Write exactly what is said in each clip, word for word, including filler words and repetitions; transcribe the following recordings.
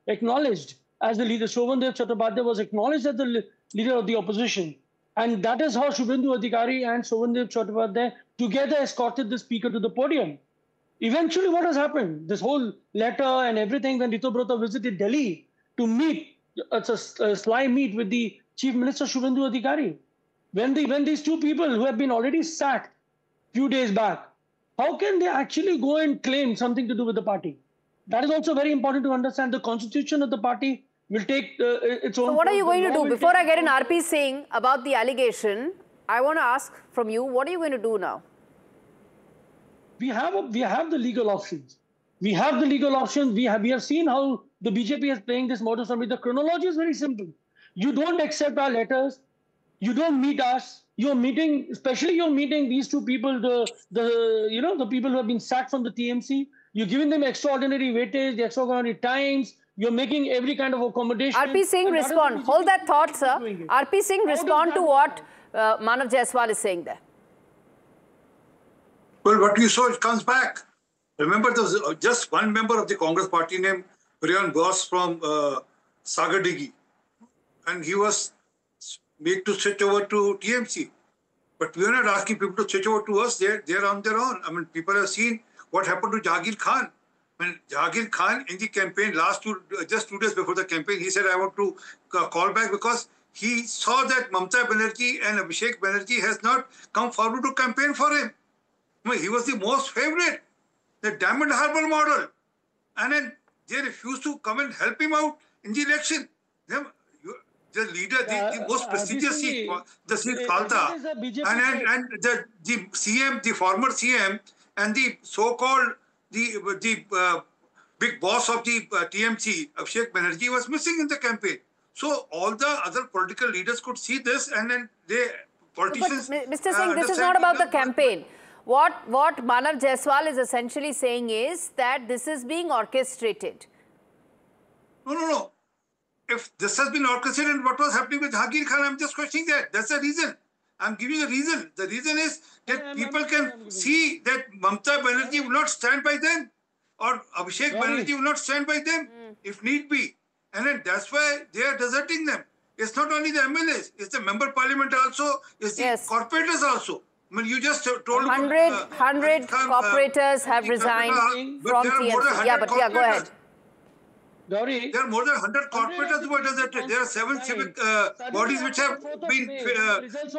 acknowledged as the leader. Shobhandev Chattopadhyay was acknowledged as the leader of the opposition. And that is how Shubhendu Adhikari and Shobhandev Chattopadhyay together escorted the speaker to the podium. Eventually, what has happened? This whole letter and everything, when Ritubrata visited Delhi to meet, it's a, a sly meet with the Chief Minister Shubhendu Adhikari. When, the, when these two people who have been already sacked a few days back, how can they actually go and claim something to do with the party? That is also very important to understand. The constitution of the party will take uh, its own... So what are you going to do? Before I get in R P Singh about the allegation, I want to ask from you, what are you going to do now? We have, a, we have the legal options. We have the legal options. We have, we have seen how the B J P is playing this modus operandi. The chronology is very simple. You don't accept our letters. You don't meet us. You're meeting, especially you're meeting these two people, the, the, you know, the people who have been sacked from the T M C. You're giving them extraordinary weightage, the extraordinary times. You're making every kind of accommodation. R P Singh, respond. Hold that thought, sir. R P Singh, respond to what uh, Manav Jaiswal is saying there. Well, what you saw, it comes back. Remember, there was just one member of the Congress party named Brian Bose from uh, Sagadigi. And he was made to switch over to T M C. But we are not asking people to switch over to us. They're, they're on their own. I mean, people have seen what happened to Jahangir Khan. When Jahangir Khan in the campaign, last two, just two days before the campaign, he said, I want to call back because he saw that Mamata Banerjee and Abhishek Banerjee has not come forward to campaign for him. I mean, he was the most favorite, the Diamond Harbour model. And then they refused to come and help him out in the election. Them, the leader, the, the most prestigious seat, the seat Khalda, and, and, and the, the C M, the former C M, and the so-called the the uh, big boss of the uh, T M C, Abhishek Banerjee, was missing in the campaign. So all the other political leaders could see this, and then they politicians. But Mister Singh, uh, this is not about the campaign. What what Manav Jaiswal is essentially saying is that this is being orchestrated. No, no, no. If this has been orchestrated, what was happening with Jahangir Khan? I'm just questioning that. That's the reason. I'm giving a reason. The reason is that yeah, people can see that Mamata Banerjee will not stand by them, or Abhishek right. Banerjee will not stand by them mm. if need be. And then that's why they are deserting them. It's not only the M L As, it's the member parliament also, it's the yes. corporators also. I mean, you just told one hundred, uh, one hundred Khan, corporators uh, have resigned from T M C. Yeah, but yeah, go ahead. Gauri, there are more than one hundred corporators who are deserted. There are seven civic uh, bodies which have been... Uh,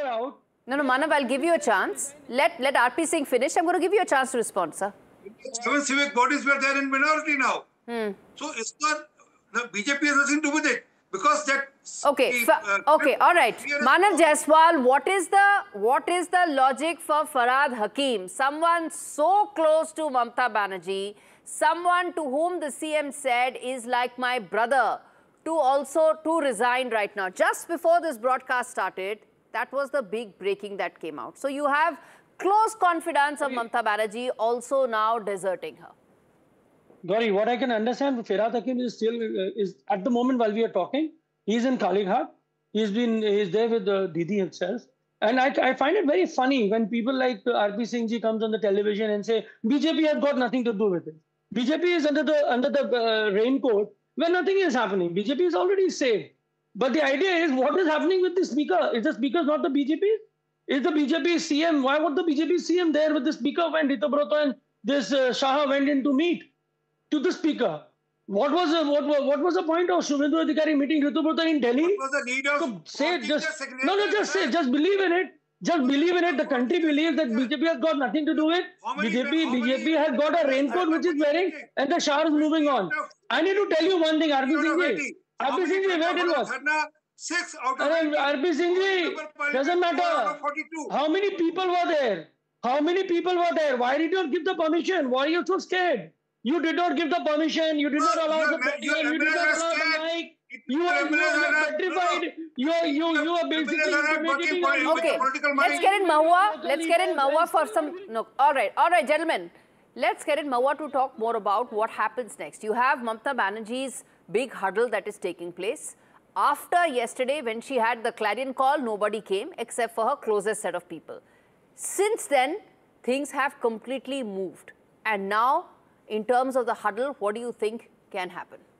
no, no, Manav, I'll give you a chance. Let, let R P Singh finish. I'm going to give you a chance to respond, sir. Seven civic bodies were there in minority now. Hmm. So it's not... The B J P has nothing to do with it. Because that... Okay, the, uh, okay, all right. Manav Jaiswal, what is the what is the logic for Farhad Hakim? Someone so close to Mamata Banerjee, someone to whom the C M said is like my brother, to also to resign right now. Just before this broadcast started, that was the big breaking that came out. So you have close confidence of Mamata Banerjee also now deserting her. Gauri, what I can understand, Farhad Hakim is still, uh, is at the moment while we are talking, he's in Kalighat. He's been, he's there with uh, Didi himself. And I, I find it very funny when people like uh, R P Singh ji comes on the television and say, B J P has got nothing to do with it. B J P is under the, under the uh, raincoat where nothing is happening. B J P is already safe. But the idea is, what is happening with the speaker? Is the speaker not the B J P? Is the B J P C M? Why would the B J P C M there with the speaker when Ritubrata and this uh, Shah went in to meet? To the speaker. What was the what, what was the point of Shubhendu Adhikari meeting Ritubrata in Delhi? What was the need of so say just no no just say just believe in it. Just believe in it. The country believes that B J P has got nothing to do with. B J P B J P has got a raincoat which is wearing, and the Shah is moving on. I need to tell you one thing, R P Singh ji. R P Singh ji, where it was. Six out of R P Singh ji, doesn't matter. How many people were there? How many people were there? Why did you give the permission? Why are you so scared? You did not give the permission. You did not allow the podium. You did not allow the mic. You are, you are petrified. You are, you, you are basically intimidating. Okay, let's get in Mahua. Let's get in Mahua for some... No, all right, all right, gentlemen. Let's get in Mahua to talk more about what happens next. You have Mamata Banerjee's big huddle that is taking place. After yesterday, when she had the clarion call, nobody came except for her closest set of people. Since then, things have completely moved. And now, in terms of the huddle, what do you think can happen?